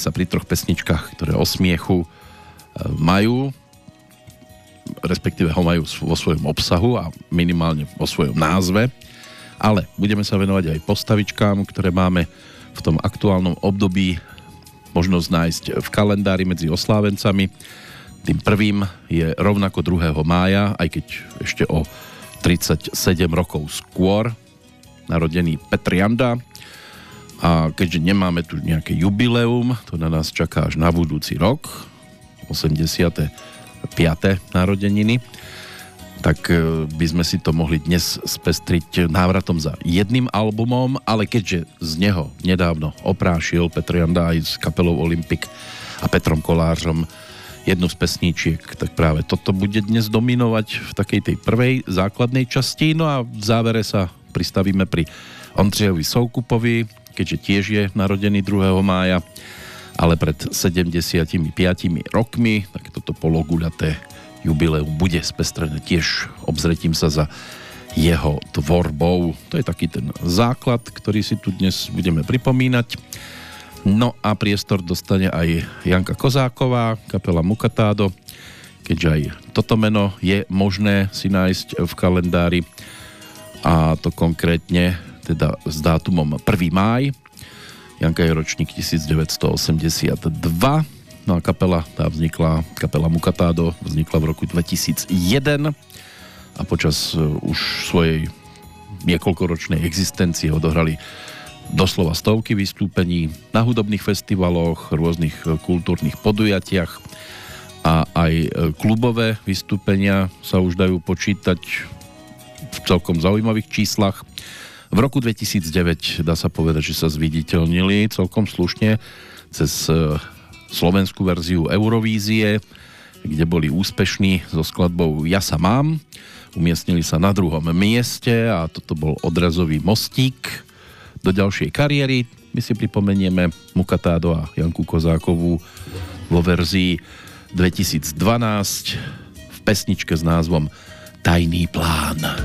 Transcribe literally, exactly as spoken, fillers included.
sa pri troch pesničkách, ktoré o smiechu majú, respektíve ho majú vo svojom obsahu a minimálne vo svojom názve, ale budeme sa venovať aj postavičkám, ktoré máme v tom aktuálnom období možnosť nájsť v kalendári medzi oslávencami. Tým prvým je rovnako druhého mája, aj keď ešte o tridsaťsedem rokov skôr, narodený Petr Janda. A keďže nemáme tu nejaké jubileum, to na nás čaká až na budúci rok, osemdesiate piate narodeniny, tak by sme si to mohli dnes spestriť návratom za jedným albumom, ale keďže z neho nedávno oprášil Petr Janda aj s kapelou Olympik a Petrom Kolářom jednu z pesníčiek, tak práve toto bude dnes dominovať v takej tej prvej základnej časti. No a v závere sa pristavíme pri Ondřejovi Soukupovi, keďže tiež je narodený druhého mája, ale pred sedemdesiatimi piatimi rokmi, tak toto pologuľaté jubileum bude spestrené tiež obzretím sa za jeho tvorbou. To je taký ten základ, ktorý si tu dnes budeme pripomínať. No a priestor dostane aj Janka Kozáková, kapela Mukatádo, keďže aj toto meno je možné si nájsť v kalendári, a to konkrétne teda s dátumom prvý máj. Janka je ročník devätnásťstoosemdesiatdva, no a kapela tá vznikla, kapela Mukatádo vznikla v roku dvetisícjeden a počas už svojej niekoľkoročnej existencie odohrali doslova stovky vystúpení na hudobných festivaloch, rôznych kultúrnych podujatiach a aj klubové vystúpenia sa už dajú počítať v celkom zaujímavých číslach. V roku dvetisícdeväť dá sa povedať, že sa zviditeľnili celkom slušne cez slovenskú verziu Eurovízie, kde boli úspešní so skladbou Ja sa mám. Umiestnili sa na druhom mieste a toto bol odrazový mostík do ďalšej kariéry. My si pripomenieme Mukatádo a Janku Kozákovú vo verzii dvetisícdvanásť v pesničke s názvom Tajný plán.